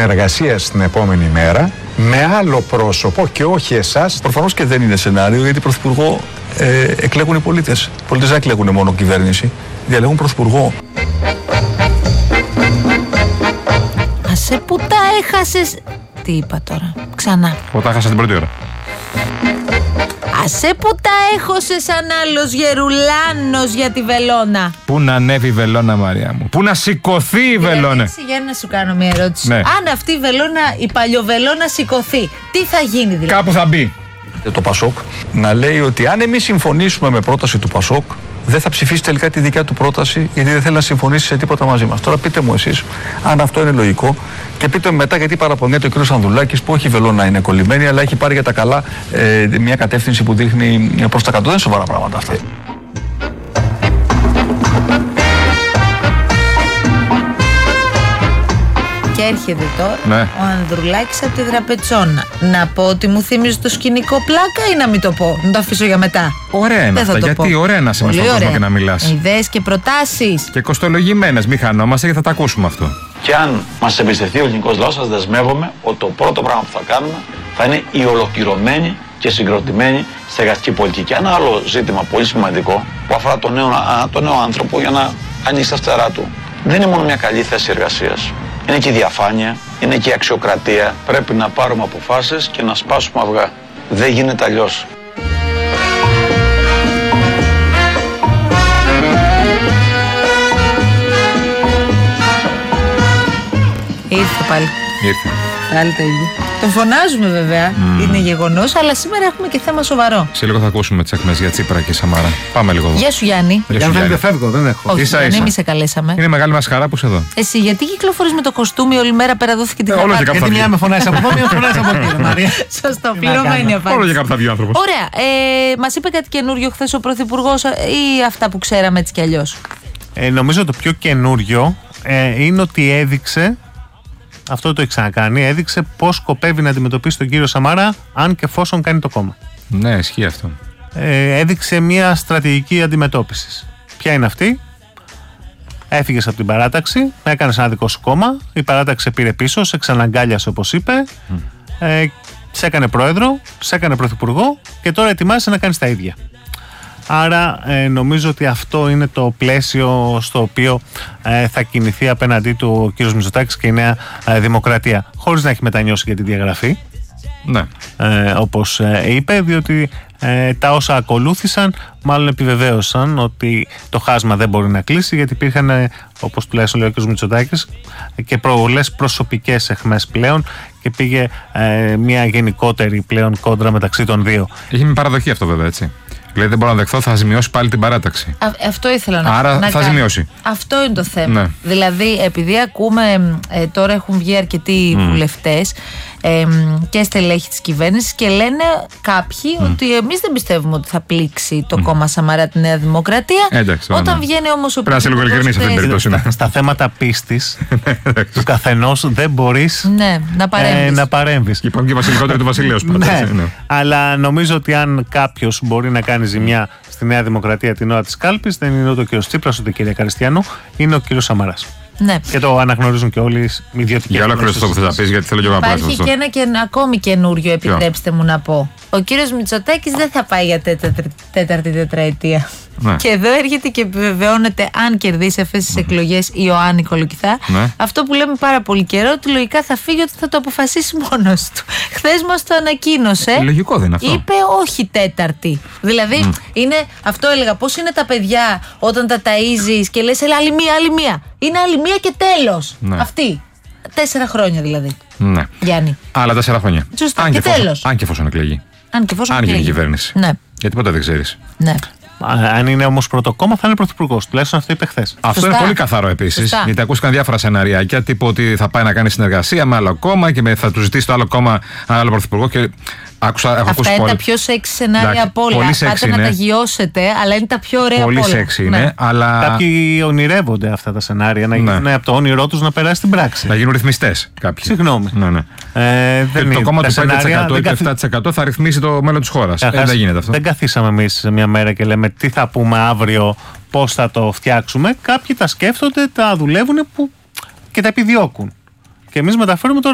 συνεργασίας την επόμενη μέρα με άλλο πρόσωπο και όχι εσάς. Προφανώς και δεν είναι σενάριο, γιατί πρωθυπουργό εκλέγουν οι πολίτες. Οι πολίτες δεν εκλέγουν μόνο κυβέρνηση, διαλέγουν πρωθυπουργό. Άσε που τα έχασες. Τι είπα τώρα, ξανά. Που τα έχασα την πρώτη ώρα. Άσε που τα έχωσε σαν άλλος γερουλάνος για τη βελόνα. Πού να ανέβει η βελόνα, Μαρία μου? Πού να σηκωθεί η βελόνα? Για να σου κάνω μια ερώτηση. Ναι. Αν αυτή η βελόνα, η παλιοβελόνα σηκωθεί, τι θα γίνει δηλαδή? Κάπου θα μπει. Το Πασόκ να λέει ότι αν εμείς συμφωνήσουμε με πρόταση του Πασόκ, δεν θα ψηφίσει τελικά τη δικιά του πρόταση, γιατί δεν θέλει να συμφωνήσει σε τίποτα μαζί μας. Τώρα πείτε μου εσείς αν αυτό είναι λογικό και πείτε μου μετά γιατί παραπονιέται ο κ. Ανδρουλάκης που όχι η βελόνα είναι κολλημένη, αλλά έχει πάρει για τα καλά μια κατεύθυνση που δείχνει προς τα κάτω. Δεν είναι σοβαρά πράγματα αυτά. Και έρχεται τώρα ναι. Ο Ανδρουλάκης από τη Δραπετσόνα. Να πω ότι μου θύμιζε το σκηνικό πλάκα ή να μην το πω? Να το αφήσω για μετά. Ωραία είναι αυτά. Γιατί ωραία να είσαι μες στον κόσμο και να μιλάς. Ιδέες και προτάσεις. Και κοστολογημένες. Μη χανόμαστε και θα τα ακούσουμε αυτό. Και αν μας εμπιστευτεί ο ελληνικός λαός, σας δεσμεύομαι ότι το πρώτο πράγμα που θα κάνουμε θα είναι η ολοκληρωμένη και συγκροτημένη στεγαστική πολιτική. Και ένα άλλο ζήτημα πολύ σημαντικό που αφορά τον νέο άνθρωπο για να ανοίξει τα φτερά του. Δεν είναι μόνο μια καλή θέση εργασίας. Είναι και η διαφάνεια, είναι και η αξιοκρατία. Πρέπει να πάρουμε αποφάσεις και να σπάσουμε αυγά. Δεν γίνεται αλλιώς. Ήρθε πάλι. Ήρθε. Πάλι το ίδιο. Τον φωνάζουμε βέβαια, είναι γεγονός, αλλά σήμερα έχουμε και θέμα σοβαρό. Σε λίγο θα ακούσουμε τις αιχμές για Τσίπρα και Σαμάρα. Πάμε λίγο εδώ. Γεια σου Γιάννη. Για να δεν φεύγω, δεν έχω. Όχι, Ίσα, δεν ίσα. εμείς σε καλέσαμε. Είναι μεγάλη μας χαρά που είσαι εδώ. Εσύ γιατί κυκλοφορείς με το κοστούμι όλη μέρα, πέρα δόθηκε την όλο και κραβάτα? κάπου. Γιατί μια με φωνάζει από εδώ, μια με φωνάζει από εκεί, Μαρία. Σωστό, πληρωμένη Όλο και απάντηση. κάπου θα βγει ο άνθρωπος. Ωραία. Μας είπε κάτι καινούριο χθες ο Πρωθυπουργός ή αυτά που ξέραμε έτσι κι αλλιώς? Νομίζω το πιο καινούριο είναι ότι έδειξε, αυτό το έχει ξανακάνει, έδειξε πώς σκοπεύει να αντιμετωπίσει τον κύριο Σαμάρα αν και εφόσον κάνει το κόμμα. Ναι, ισχύει αυτό. Έδειξε μια στρατηγική αντιμετώπισης. Ποια είναι αυτή? Έφυγες από την παράταξη, έκανες ένα δικό σου κόμμα, η παράταξη σε πήρε πίσω, σε ξαναγκάλιασε όπως είπε, σε έκανε πρόεδρο, σε έκανε πρωθυπουργό και τώρα ετοιμάζεσαι να κάνεις τα ίδια. Άρα νομίζω ότι αυτό είναι το πλαίσιο στο οποίο θα κινηθεί απέναντί του ο κύριος Μητσοτάκης και η Νέα Δημοκρατία, χωρίς να έχει μετανιώσει για τη διαγραφή, Ναι. όπως είπε, διότι τα όσα ακολούθησαν μάλλον επιβεβαίωσαν ότι το χάσμα δεν μπορεί να κλείσει, γιατί υπήρχαν, όπως τουλάχιστον λέει ο κ. Μητσοτάκης, και πολλές προσωπικές αιχμές πλέον και πήγε μια γενικότερη πλέον κόντρα μεταξύ των δύο. Έχει μια παραδοχή αυτό βέβαια, έτσι. Δηλαδή δεν μπορώ να δεχθώ, θα ζημιώσει πάλι την παράταξη. Αυτό ήθελα να Άρα να θα κάνω. ζημιώσει. Αυτό είναι το θέμα. Ναι. Δηλαδή, επειδή ακούμε, τώρα έχουν βγει αρκετοί βουλευτές και στελέχοι της κυβέρνησης και λένε κάποιοι ότι εμείς δεν πιστεύουμε ότι θα πλήξει το κόμμα Σαμαρά τη Νέα Δημοκρατία. Εντάξει, Όταν ναι. βγαίνει όμως ο Πρέπει να είσαι λίγο ειλικρινής σε αυτή την περίπτωση. Ναι. Στα θέματα πίστης του καθενός δεν μπορείς να παρέμβεις. Και υπάρχουν και βασιλικότεροι του Βασιλέως. Ναι, αλλά νομίζω ότι αν κάποιος μπορεί να κάνει ζημιά στη Νέα Δημοκρατία την ώρα της κάλπης, δεν είναι ούτε ο κύριος Τσίπρας ούτε η κυρία Καριστιανού, είναι ο κύριος Σαμαράς. Ναι. Και το αναγνωρίζουν και όλοι οι ιδιωτικοί. Για όλο αυτό που θες να πεις, γιατί θέλω και εγώ να Υπάρχει πράσινο. και ένα ακόμη καινούριο, επιτρέψτε μου να πω. Ο κύριος Μητσοτάκης δεν θα πάει για τέταρτη τετραετία. Ναι. Και εδώ έρχεται και επιβεβαιώνεται, αν κερδίσει αυτές τις εκλογές η Ιωάννη Κολοκυθά, Ναι. αυτό που λέμε πάρα πολύ καιρό, ότι λογικά θα φύγει, ότι θα το αποφασίσει μόνος του. Χθες μας το ανακοίνωσε. Λογικό δεν είναι αυτό. Είπε όχι τέταρτη. Δηλαδή, είναι, αυτό έλεγα, πώς είναι τα παιδιά όταν τα ταΐζεις και λες, έλα, άλλη μία. Είναι άλλη μία και τέλος. Ναι. Αυτή. 4 χρόνια δηλαδή. Ναι. Γιάννη. Άλλα 4 χρόνια. Σωστά. Αν Και εφόσον- τέλος. Αν και εφόσον εκλεγεί. Αν και εφόσον Αν γίνει εκλεγεί. κυβέρνηση. Ναι. Γιατί ποτέ δεν ξέρεις. Ναι. Αν είναι όμως πρώτο κόμμα, θα είναι πρωθυπουργός. Τουλάχιστον αυτό είπε χθες. Αυτό Σωστά. είναι πολύ καθαρό επίσης. Σωστά. Γιατί ακούστηκαν διάφορα σενάριάκια. Τύπου ότι θα πάει να κάνει συνεργασία με άλλο κόμμα και θα του ζητήσει το άλλο κόμμα ένα άλλο πρωθυπουργό. Και έχω Αυτά ακούσει είναι πολύ. τα πιο σεξ σενάρια Εντάξει, από όλα. πολύ Πάτε σεξ να είναι. τα γιώσετε, αλλά είναι τα πιο ωραία Πολύ από όλα. σεξ Ναι. είναι, αλλά Κάποιοι ονειρεύονται αυτά τα σενάρια, να γίνουν από το όνειρό τους να περάσει στην πράξη. να γίνουν ρυθμιστές κάποιοι. Συγγνώμη. Ναι, ναι. Δεν Το κόμμα τα του σενάρια 5% ή του 7% θα ρυθμίσει το μέλλον της χώρας. Καταρχάς, Δεν γίνεται αυτό. δεν καθίσαμε εμείς σε μια μέρα και λέμε τι θα πούμε αύριο, πώς θα το φτιάξουμε. Κάποιοι τα σκέφτονται, τα δουλεύουν και τα επιδιώκουν. Και εμείς μεταφέρουμε το